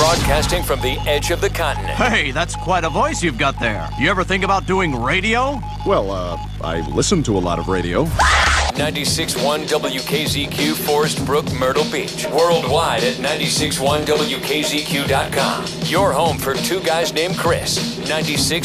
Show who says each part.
Speaker 1: Broadcasting from the edge of the continent.
Speaker 2: Hey, that's quite a voice you've got there. You ever think about doing radio?
Speaker 3: Well, I listen to a lot of radio.
Speaker 1: 96.1 WKZQ, Forest Brook, Myrtle Beach. Worldwide at 96.1WKZQ.com. Your home for two guys named Chris. 96.